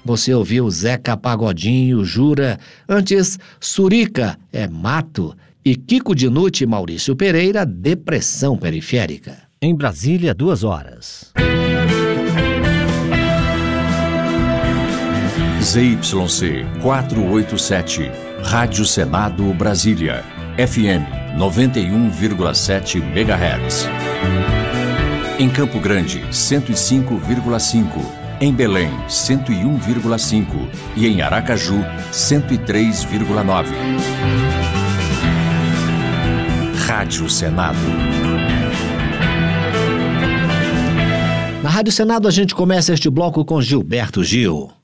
Você ouviu Zeca Pagodinho, Jura. Antes, Surica, é Mato. E Kiko Dinucci e Maurício Pereira, Depressão Periférica. Em Brasília, 2 horas. ZYC 487, Rádio Senado Brasília, FM 91,7 MHz. Em Campo Grande, 105,5. Em Belém, 101,5. E em Aracaju, 103,9. Rádio Senado. Na Rádio Senado a gente começa este bloco com Gilberto Gil.